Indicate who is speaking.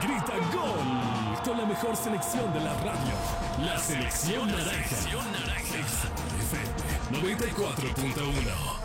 Speaker 1: grita gol con la mejor selección de la radio. La selección naranja. FM 94.1.